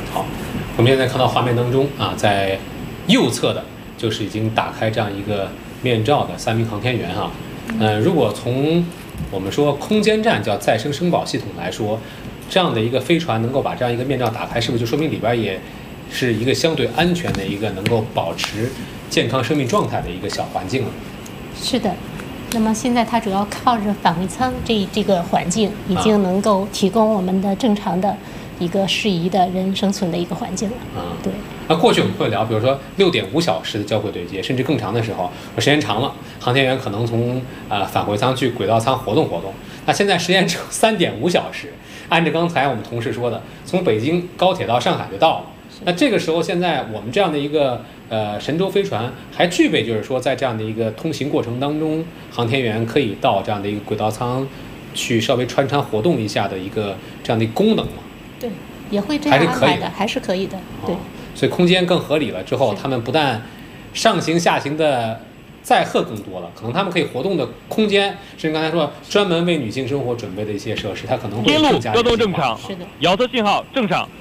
好，我们现在看到画面当中啊，在右侧的就是已经打开这样一个面罩的3名航天员哈。如果从我们说空间站叫再生生保系统来说，这样的一个飞船能够把这样一个面罩打开，是不是就说明里边也是一个相对安全的一个能够保持健康生命状态的一个小环境啊？ 是的。那么现在它主要靠着返回舱这个环境，已经能够提供我们的正常的一个适宜的人生存的一个环境了。对。 那过去我们会聊，比如说6.5小时的交会对接，甚至更长的时候，时间长了，航天员可能从返回舱去轨道舱活动活动。那现在时间只有3.5小时，按照刚才我们同事说的，从北京高铁到上海就到了。那这个时候，现在我们这样的一个神舟飞船还具备，就是说在这样的一个通行过程当中，航天员可以到这样的一个轨道舱去稍微穿插活动一下的一个这样的功能吗？ 对，也会这样安排的，还是可以的。对， 所以空间更合理了之后，他们不但上行下行的载荷更多了，可能他们可以活动的空间，甚至刚才说专门为女性生活准备的一些设施，它可能会更加电路调动正常， 是的， 遥测信号正常。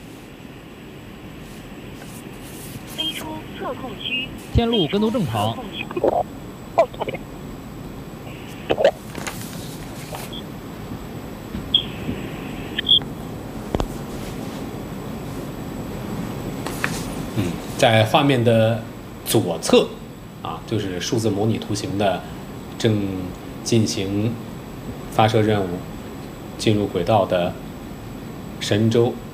飞出测控区， 线路跟踪正常。 在画面的左侧啊，就是数字模拟图形的正进行发射任务、进入轨道的神舟